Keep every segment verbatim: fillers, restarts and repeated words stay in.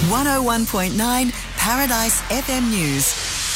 one oh one point nine Paradise F M News.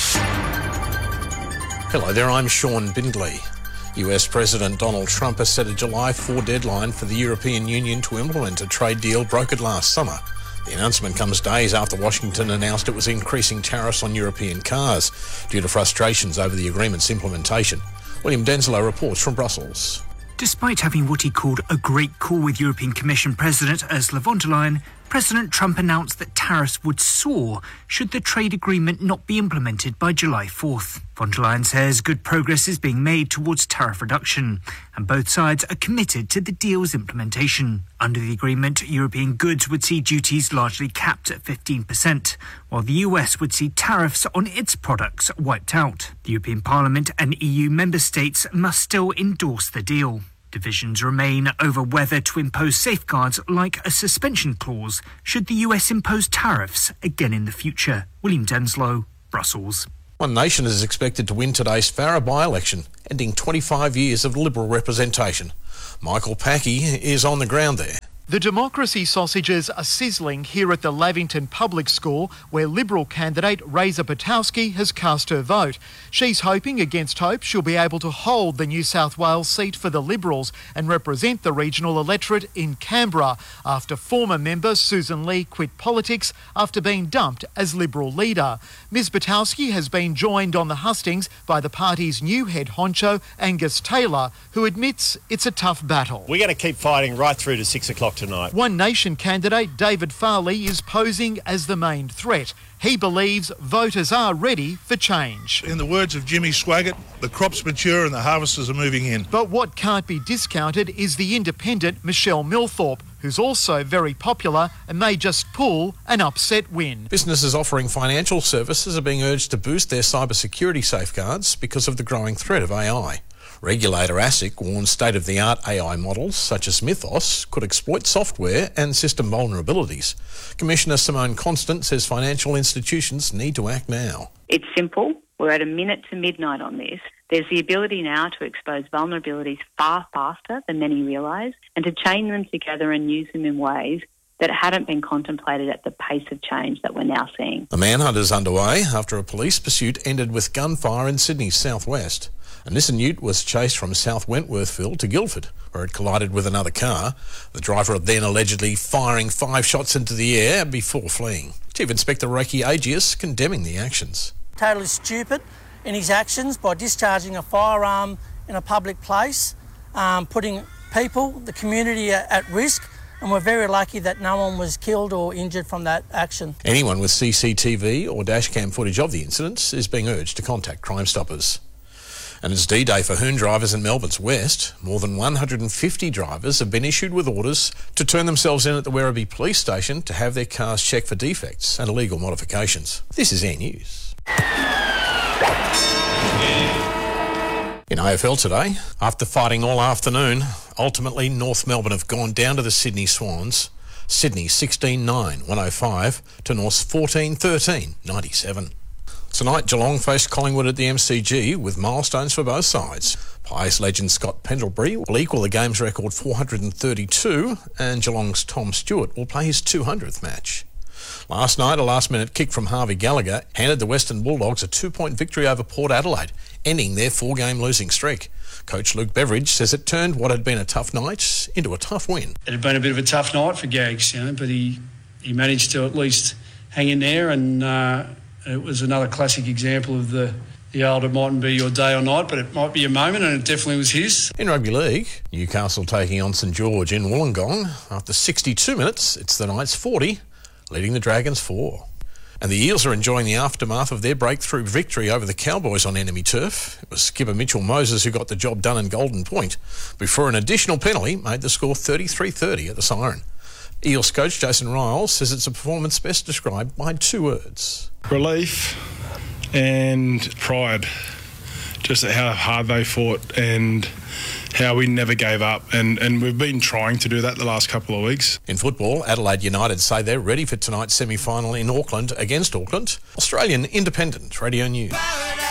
Hello there, I'm Sean Bindley. U S President Donald Trump has set a July fourth deadline for the European Union to implement a trade deal brokered last summer. The announcement comes days after Washington announced it was increasing tariffs on European cars due to frustrations over the agreement's implementation. William Denslow reports from Brussels. Despite having what he called a great call with European Commission President Ursula von der Leyen, President Trump announced that tariffs would soar should the trade agreement not be implemented by July fourth. Von der Leyen says good progress is being made towards tariff reduction, and both sides are committed to the deal's implementation. Under the agreement, European goods would see duties largely capped at fifteen percent, while the U S would see tariffs on its products wiped out. The European Parliament and E U member states must still endorse the deal. Divisions remain over whether to impose safeguards like a suspension clause should the U S impose tariffs again in the future. William Denslow, Brussels. One Nation is expected to win today's Farrer by-election, ending twenty-five years of Liberal representation. Michael Packey is on the ground there. The democracy sausages are sizzling here at the Lavington Public School, where Liberal candidate Reza Batowski has cast her vote. She's hoping against hope she'll be able to hold the New South Wales seat for the Liberals and represent the regional electorate in Canberra after former member Susan Lee quit politics after being dumped as Liberal leader. Ms Batowski has been joined on the hustings by the party's new head honcho, Angus Taylor, who admits it's a tough battle. We're going to keep fighting right through to six o'clock tonight. One Nation candidate David Farley is posing as the main threat. He believes voters are ready for change. In the words of Jimmy Swaggart, the crop's mature and the harvesters are moving in. But what can't be discounted is the independent Michelle Millthorpe, who's also very popular and may just pull an upset win. Businesses offering financial services are being urged to boost their cybersecurity safeguards because of the growing threat of A I. Regulator ASIC warns state-of-the-art A I models, such as Mythos, could exploit software and system vulnerabilities. Commissioner Simone Constant says financial institutions need to act now. It's simple. We're at a minute to midnight on this. There's the ability now to expose vulnerabilities far faster than many realise and to chain them together and use them in ways that hadn't been contemplated at the pace of change that we're now seeing. The manhunt is underway after a police pursuit ended with gunfire in Sydney's southwest. A Nissan Ute was chased from South Wentworthville to Guildford, where it collided with another car. The driver then allegedly firing five shots into the air before fleeing. Chief Inspector Reiki Agius condemning the actions. Totally stupid in his actions by discharging a firearm in a public place, um, putting people, the community at, at risk, and we're very lucky that no one was killed or injured from that action. Anyone with C C T V or dashcam footage of the incidents is being urged to contact Crime Stoppers. And it's D-Day for Hoon drivers in Melbourne's west. More than one hundred fifty drivers have been issued with orders to turn themselves in at the Werribee Police Station to have their cars checked for defects and illegal modifications. This is Air News. In A F L today, after fighting all afternoon, ultimately North Melbourne have gone down to the Sydney Swans. Sydney sixteen nine, one oh five to North's fourteen thirteen, ninety-seven. Tonight, Geelong faced Collingwood at the M C G with milestones for both sides. Pies legend Scott Pendlebury will equal the game's record four hundred thirty-two, and Geelong's Tom Stewart will play his two hundredth match. Last night, a last-minute kick from Harvey Gallagher handed the Western Bulldogs a two-point victory over Port Adelaide, ending their four-game losing streak. Coach Luke Beveridge says it turned what had been a tough night into a tough win. It had been a bit of a tough night for Gags, you know, but he, he managed to at least hang in there, and uh, it was another classic example of the, the old it mightn't be your day or night, but it might be a moment, and it definitely was his. In rugby league, Newcastle taking on St George in Wollongong. After sixty-two minutes, it's the Knights forty, leading the Dragons four. And the Eels are enjoying the aftermath of their breakthrough victory over the Cowboys on enemy turf. It was skipper Mitchell Moses who got the job done in Golden Point before an additional penalty made the score thirty-three thirty at the siren. Eels coach Jason Riles says it's a performance best described by two words. Relief and pride. Just at how hard they fought and how we never gave up. And, and we've been trying to do that the last couple of weeks. In football, Adelaide United say they're ready for tonight's semi-final in Auckland against Auckland. Australian Independent Radio News.